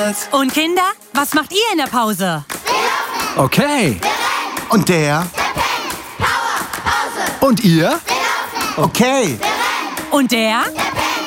trainiert. Und Kinder, was macht ihr in der Pause? Okay. Und der? Und ihr? Okay. Und der? Der